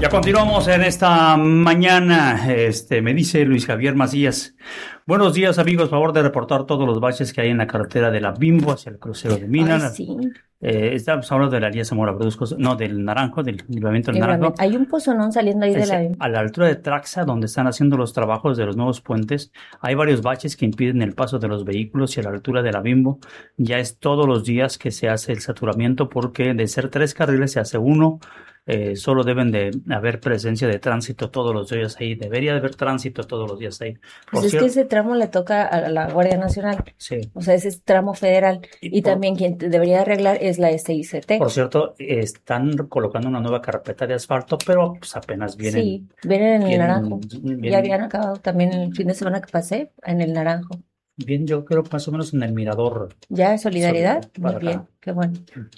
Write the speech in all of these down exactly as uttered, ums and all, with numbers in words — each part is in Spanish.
Ya continuamos en esta mañana. Este, me dice Luis Javier Macías. Buenos días, amigos. Favor de reportar todos los baches que hay en la carretera de la Bimbo hacia el crucero de Mina. Ay, sí. Eh, estamos hablando de la Lía Zamora Brusco, no, del Naranjo, del libramiento del Naranjo. Hay un pozonón saliendo ahí de Es, la... a la altura de Traxa, donde están haciendo los trabajos de los nuevos puentes, hay varios baches que impiden el paso de los vehículos, y a la altura de la Bimbo ya es todos los días que se hace el saturamiento, porque de ser tres carriles se hace uno. Eh, solo deben de haber presencia de tránsito todos los días ahí. Debería de haber tránsito todos los días ahí. Pues Por es cierto, que ese tramo le toca a la Guardia Nacional. sí. O sea, ese es tramo federal. Y Y por, también quien te debería arreglar es la S I C T. por cierto, están colocando una nueva carpeta de asfalto, pero pues apenas vienen. Sí, vienen en el vienen, Naranjo. vienen, Ya habían acabado también el fin de semana que pasé en el Naranjo. Bien, yo creo más o menos en el Mirador. ¿Ya Solidaridad? Solidaridad, para Muy bien, acá. qué bueno.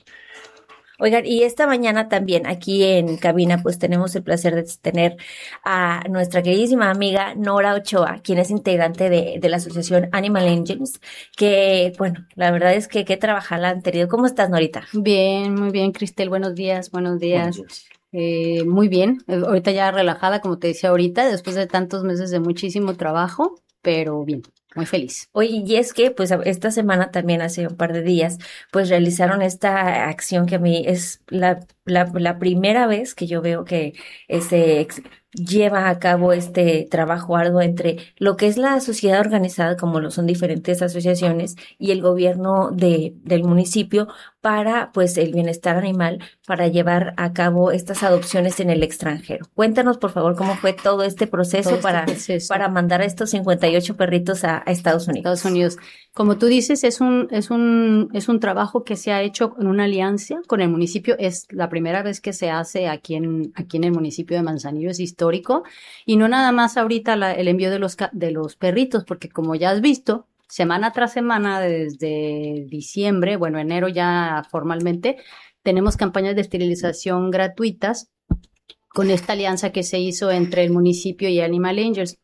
Oigan, y esta mañana también aquí en cabina pues tenemos el placer de tener a nuestra queridísima amiga Nora Ochoa, quien es integrante de, de la asociación Animal Angels, que bueno, la verdad es que qué trabajar han tenido. ¿Cómo estás, Norita? Bien, muy bien, Cristel, buenos días, buenos días. Buenos días. Eh, muy bien, eh, ahorita ya relajada, como te decía ahorita, después de tantos meses de muchísimo trabajo, pero bien, muy feliz. Oye, y es que pues esta semana también, hace un par de días, pues realizaron esta acción que a mí es la, la, la primera vez que yo veo que se ex- lleva a cabo este trabajo arduo entre lo que es la sociedad organizada, como lo son diferentes asociaciones, y el gobierno de, del municipio para pues el bienestar animal, para llevar a cabo estas adopciones en el extranjero. Cuéntanos, por favor, cómo fue todo este proceso Todo este para, proceso. para mandar a estos cincuenta y ocho perritos a, a Estados Unidos. Estados Unidos. Como tú dices, es un, es un, es un trabajo que se ha hecho en una alianza con el municipio. Es la primera vez que se hace aquí en, aquí en el municipio de Manzanillo, es histórico. Y no nada más ahorita la, el envío de los, ca- de los perritos, porque como ya has visto, semana tras semana, desde diciembre, bueno, enero ya formalmente, tenemos campañas de esterilización gratuitas con esta alianza que se hizo entre el municipio y Animal Angels.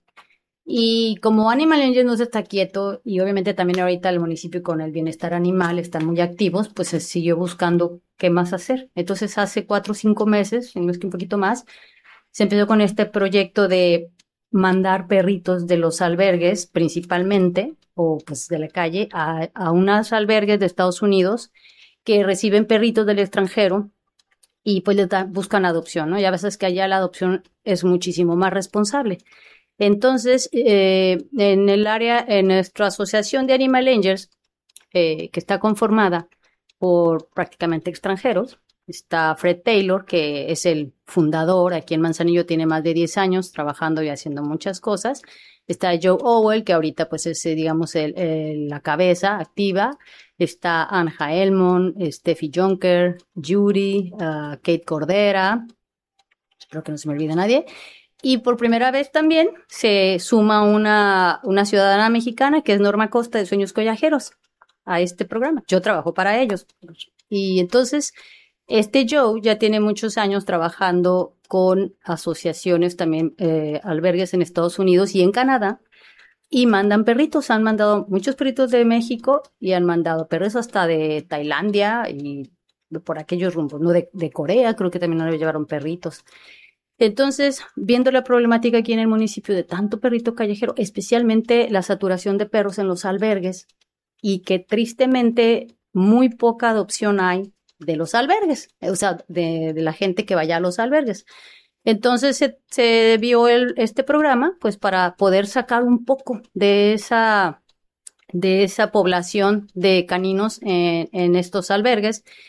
Y como Animal Angels no se está quieto, y obviamente también ahorita el municipio con el bienestar animal están muy activos, pues se siguió buscando qué más hacer. Entonces hace cuatro o cinco meses, si no es que un poquito más, se empezó con este proyecto de mandar perritos de los albergues principalmente, o pues de la calle, a, a unos albergues de Estados Unidos que reciben perritos del extranjero y pues les dan, buscan adopción, ¿no? Y a veces que allá la adopción es muchísimo más responsable. Entonces, eh, en el área, en nuestra asociación de Animal Angels, eh, que está conformada por prácticamente extranjeros, está Fred Taylor, que es el fundador, aquí en Manzanillo tiene más de diez años trabajando y haciendo muchas cosas. Está Joe Owell, que ahorita pues es, eh, digamos, el, el, la cabeza activa. Está Anja Elmon, Steffi Junker, Judy, uh, Kate Cordera, espero que no se me olvide nadie. Y por primera vez también se suma una, una ciudadana mexicana, que es Norma Costa de Sueños Collajeros, a este programa. Yo trabajo para ellos. Y entonces, este Joe ya tiene muchos años trabajando con asociaciones también, eh, albergues en Estados Unidos y en Canadá, y mandan perritos. Han mandado muchos perritos de México y han mandado perros hasta de Tailandia y por aquellos rumbos, ¿no? De, de Corea, creo que también nos llevaron perritos. Entonces, viendo la problemática aquí en el municipio de tanto perrito callejero, especialmente la saturación de perros en los albergues, y que tristemente muy poca adopción hay de los albergues, o sea, de, de la gente que vaya a los albergues. Entonces se, se vio el, este programa, pues para poder sacar un poco de esa, de esa población de caninos en, en estos albergues,